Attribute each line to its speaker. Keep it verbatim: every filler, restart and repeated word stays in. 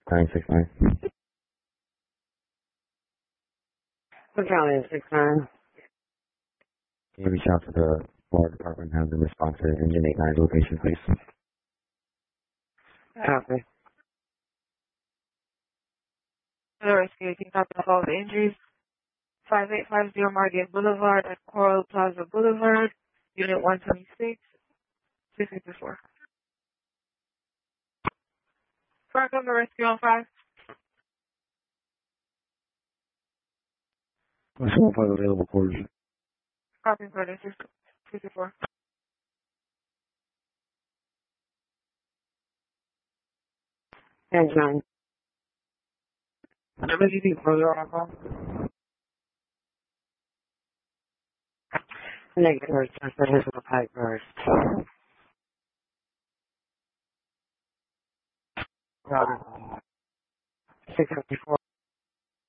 Speaker 1: nine six nine.
Speaker 2: What county is six nine?
Speaker 1: Can you reach out to the water department and have them respond to engine eight nine's location, please?
Speaker 2: Copy.
Speaker 3: The rescue team copy of all the injuries. five eight five zero Margate Boulevard at Coral Plaza Boulevard, Unit one twenty-six, six fifty-four. Park on the rescue on five.
Speaker 1: What's one five available quarters?
Speaker 3: Copy for the fifty-four.
Speaker 2: ten nine. Whatever you do for your call. Negative, transfer his little pipe burst. Copy. six fifty-four.